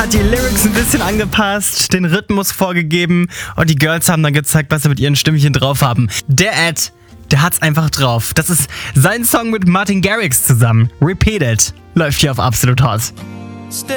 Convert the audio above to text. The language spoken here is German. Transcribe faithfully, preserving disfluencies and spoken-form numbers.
hat die Lyrics ein bisschen angepasst, den Rhythmus vorgegeben und die Girls haben dann gezeigt, was sie mit ihren Stimmchen drauf haben. Der Ed, der hat's einfach drauf. Das ist sein Song mit Martin Garrix zusammen. Repeat It. Läuft hier auf Absolut Hot.